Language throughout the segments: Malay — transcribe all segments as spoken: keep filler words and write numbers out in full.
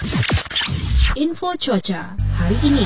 Info cuaca hari ini.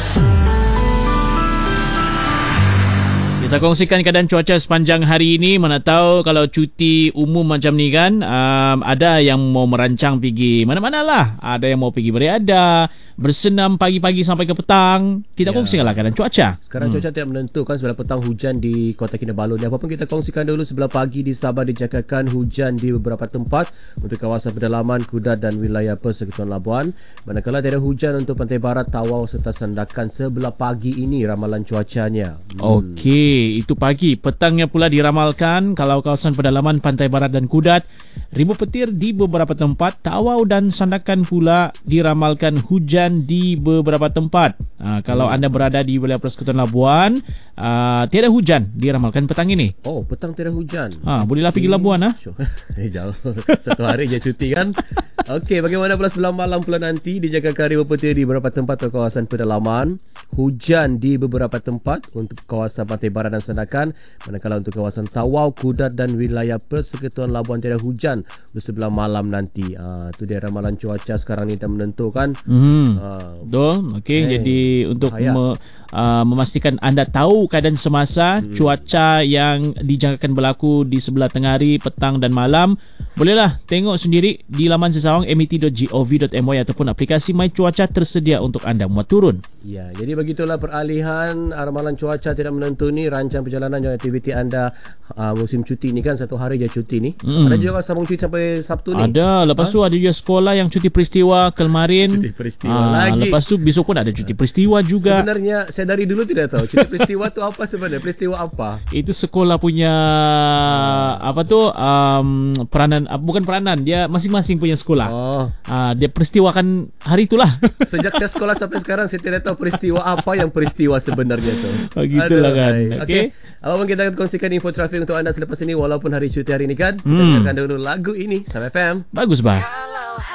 Kita kongsikan keadaan cuaca sepanjang hari ini. Mana tahu kalau cuti umum macam ni kan, um, ada yang mau merancang pergi mana-mana lah. Ada yang mau pergi berada, bersenam pagi-pagi sampai ke petang. Kita ya. kongsikanlah keadaan cuaca. Sekarang hmm. cuaca tidak menentu kan, sebelah petang hujan di Kota Kinabalu. Dan apa pun kita kongsikan dulu, sebelah pagi di Sabah dijangkakan hujan di beberapa tempat untuk kawasan pedalaman, Kudat dan wilayah Persekutuan Labuan. Manakala tiada hujan untuk pantai barat, Tawau serta Sandakan sebelah pagi ini ramalan cuacanya. Hmm. Okey. Itu pagi. Petangnya pula diramalkan kalau kawasan pedalaman Pantai Barat dan Kudat, ribuan petir di beberapa tempat. Tawau dan Sandakan pula diramalkan hujan di beberapa tempat. Ha, kalau anda berada di wilayah Persekutuan Labuan, uh, tiada hujan diramalkan petang ini. Oh, petang tiada hujan. Ha, bolehlah pergi Labuan. Ha? Eh, jauh. Satu hari je cuti kan. Okey, bagaimana pula sebelah malam pula nanti dijangkakan ribuan petir di beberapa tempat atau kawasan pedalaman. Hujan di beberapa tempat untuk kawasan Pantai Barat dan Sandakan. Manakala untuk kawasan Tawau, Kudat dan wilayah Persekutuan Labuan tiada hujan di sebelah malam nanti. Ah, tu dia ramalan cuaca sekarang ni dah menentukan. Hmm. Ah, Betul. Okey, hey, jadi untuk me, uh, memastikan anda tahu keadaan semasa hmm. cuaca yang dijangkakan berlaku di sebelah tengah hari, petang dan malam, bolehlah tengok sendiri di laman sesawang m e t dot gov dot m y ataupun aplikasi My Cuaca tersedia untuk anda muat turun. Ya, jadi begitulah peralihan ramalan cuaca tidak menentu ni. Rancang perjalanan dan aktiviti anda uh, musim cuti ni kan, satu hari je cuti ni. Mm. Ada juga sambung cuti sampai Sabtu ni. Ada. Lepas ha? tu ada juga sekolah yang cuti peristiwa kemarin. Cuti peristiwa ha, lagi. Lepas tu besok pun ada cuti peristiwa juga. Sebenarnya saya dari dulu tidak tahu cuti peristiwa tu apa sebenarnya. Peristiwa apa? Itu sekolah punya apa tu um, peranan, bukan peranan, dia masing-masing punya sekolah. Oh. Uh, dia peristiwakan hari itulah. Sejak saya sekolah sampai sekarang saya tidak tahu peristiwa apa yang peristiwa sebenarnya tu. Begitulah kan. Okey. Apapun kita akan kongsikan info trafik untuk anda selepas ini walaupun hari cuti hari ini kan. Kita hmm. dengarkan dulu lagu ini Sama F M. Bagus bah.